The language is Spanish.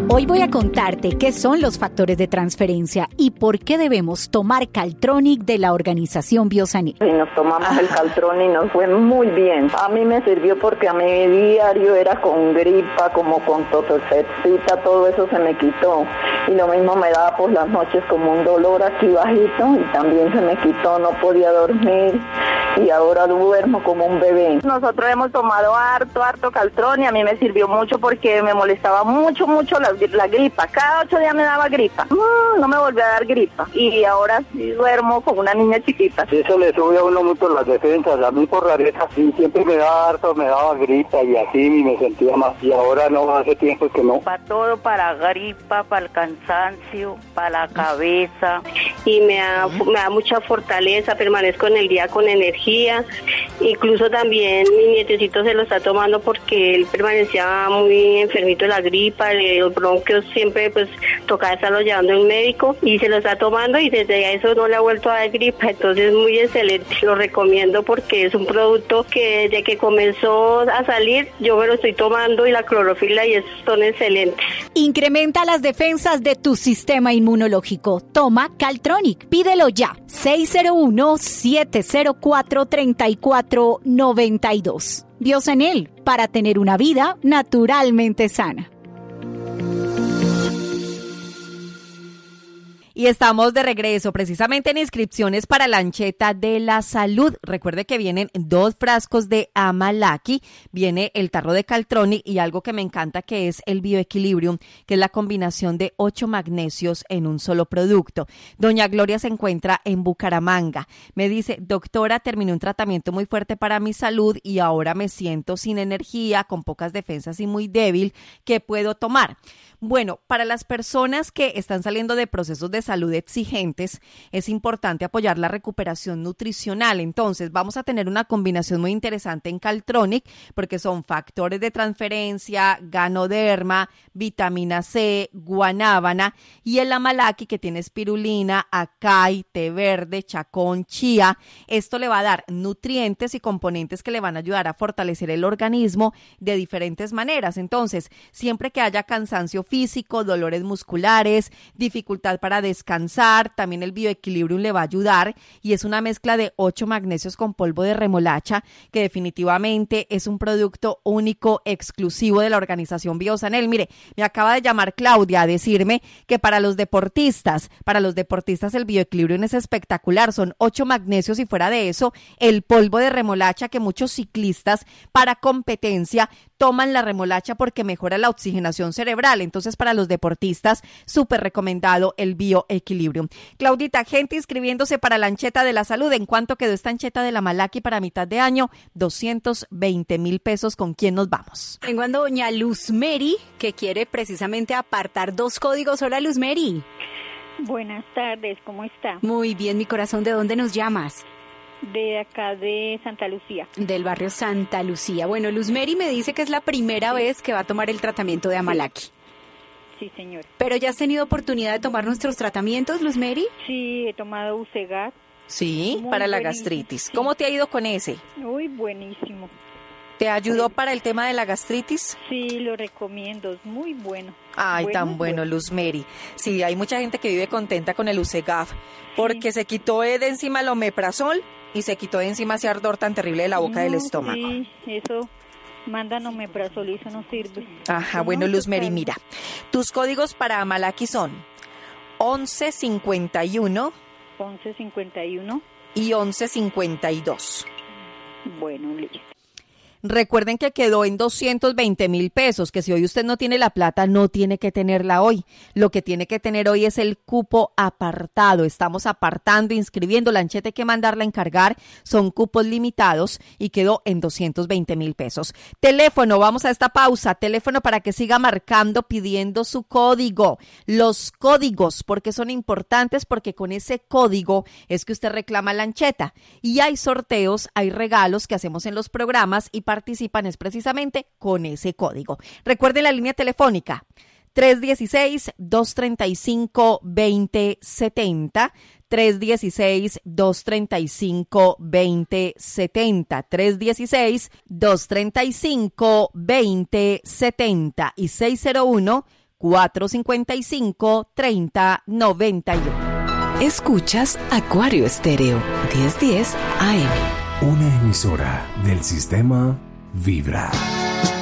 Hoy voy a contarte qué son los factores de transferencia y por qué debemos tomar Caltronic de la organización Biosanil. Y nos tomamos el Caltronic y nos fue muy bien. A mí me sirvió porque a mi diario era con gripa, como con tosecita, todo eso se me quitó. Y lo mismo me daba por las noches como un dolor aquí bajito y también se me quitó, no podía dormir y ahora duermo como un bebé. Nosotros hemos tomado harto Caltronic y a mí me sirvió mucho porque me molestaba mucho la gripa. Cada 8 días me daba gripa. No me volvió a dar gripa. Y ahora sí duermo como una niña chiquita. Eso le sube a uno mucho las defensas. A mí por rareza sí, siempre me daba gripa y así me sentía más. Y ahora no, hace tiempo que no. Para todo, para gripa, para el cansancio, para la cabeza. Y me da mucha fortaleza, permanezco en el día con energía. Incluso también mi nietecito se lo está tomando porque él permanecía muy enfermito de la gripa, los bronquios siempre pues tocaba estarlo llevando a un médico y se lo está tomando y desde eso no le ha vuelto a dar gripa, entonces muy excelente, lo recomiendo porque es un producto que desde que comenzó a salir yo me lo estoy tomando y la clorofila y son excelentes. Incrementa las defensas de tu sistema inmunológico. Toma Caltronic, pídelo ya. 601-704-3492. Biosanil, para tener una vida naturalmente sana. Y estamos de regreso precisamente en inscripciones para la Ancheta de la Salud. Recuerde que vienen 2 frascos de Amalaki, viene el tarro de Caltronic y algo que me encanta que es el Bioequilibrium, que es la combinación de 8 magnesios en un solo producto. Doña Gloria se encuentra en Bucaramanga. Me dice, doctora, terminé un tratamiento muy fuerte para mi salud y ahora me siento sin energía, con pocas defensas y muy débil. ¿Qué puedo tomar? Bueno, para las personas que están saliendo de procesos de salud exigentes, es importante apoyar la recuperación nutricional. Entonces, vamos a tener una combinación muy interesante en Caltronic, porque son factores de transferencia, ganoderma, vitamina C, guanábana, y el Amalaki que tiene espirulina, acai, té verde, chacón, chía. Esto le va a dar nutrientes y componentes que le van a ayudar a fortalecer el organismo de diferentes maneras. Entonces, siempre que haya cansancio físico, dolores musculares, dificultad para descansar, también el Bioequilibrium le va a ayudar y es una mezcla de 8 magnesios con polvo de remolacha que definitivamente es un producto único, exclusivo de la organización Biosanil. Mire, me acaba de llamar Claudia a decirme que para los deportistas el Bioequilibrium es espectacular, son 8 magnesios y fuera de eso el polvo de remolacha que muchos ciclistas para competencia toman la remolacha porque mejora la oxigenación cerebral. Entonces, para los deportistas, súper recomendado el Bioequilibrium. Claudita, gente inscribiéndose para la Ancheta de la Salud. ¿En cuánto quedó esta Ancheta de la Amalaki para mitad de año? 220,000 pesos. ¿Con quién nos vamos? Tengo a doña Luzmeri, que quiere precisamente apartar 2 códigos. Hola, Luzmeri. Buenas tardes, ¿cómo está? Muy bien, mi corazón. ¿De dónde nos llamas? De acá de Santa Lucía. Del barrio Santa Lucía. Bueno, Luzmeri me dice que es la primera vez que va a tomar el tratamiento de Amalaki. Sí, señor. ¿Pero ya has tenido oportunidad de tomar nuestros tratamientos, Luzmeri? Sí, he tomado Ucegat. Sí, para la gastritis. Sí. ¿Cómo te ha ido con ese? Uy, buenísimo. ¿Te ayudó para el tema de la gastritis? Sí, lo recomiendo, es muy bueno. Ay, tan bueno, Luzmeri. Sí, hay mucha gente que vive contenta con el Usegaf porque se quitó de encima el omeprazol y se quitó de encima ese ardor tan terrible de la boca del estómago. Sí, eso, mandan omeprazol y eso no sirve. Ajá, bueno, Luzmeri, mira, tus códigos para Amalaki son 1151 y 1152. Bueno, listo. Recuerden que quedó en 220,000 pesos, que si hoy usted no tiene la plata, no tiene que tenerla hoy. Lo que tiene que tener hoy es el cupo apartado. Estamos apartando, inscribiendo. La Ancheta hay que mandarla a encargar. Son cupos limitados y quedó en 220,000 pesos. Teléfono, vamos a esta pausa. Teléfono para que siga marcando, pidiendo su código. Los códigos, porque son importantes, porque con ese código es que usted reclama la Ancheta. Y hay sorteos, hay regalos que hacemos en los programas y participan es precisamente con ese código. Recuerden la línea telefónica 316-235-2070, 316-235-2070, 316-235-2070 y 601 455-3091. Escuchas Acuario Estéreo, 1010 AM. Una emisora del sistema Vibra.